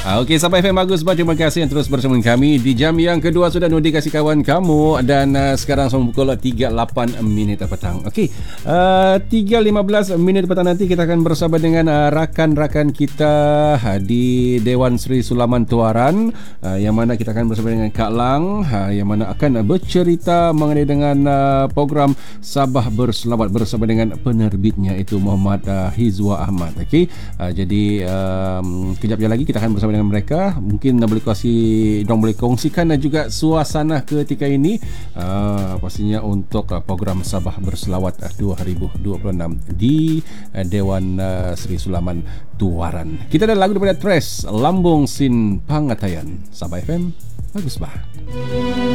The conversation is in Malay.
Okey, sampai FM bagus. Terima kasih yang terus bersama kami. Di jam yang kedua sudah Nudi kasih kawan kamu. Dan sekarang sama pukul 3.08 minit petang. Okey, 3.15 minit petang nanti kita akan bersama dengan rakan-rakan kita di Dewan Sri Sulaman Tuaran, yang mana kita akan bersama dengan Kak Lang, yang mana akan bercerita mengenai dengan program Sabah Berselawat bersama dengan penerbitnya itu Muhammad Hizwa Ahmad. Okey, jadi kejap lagi kita akan bersama dengan mereka. Mungkin boleh kongsikan dan juga suasana ketika ini, pastinya untuk program Sabah Berselawat 2026 di Dewan Sri Sulaman Tuaran. Kita ada lagu daripada Tres, Lambung Sin Pangatayan. Sabah FM bagus bah.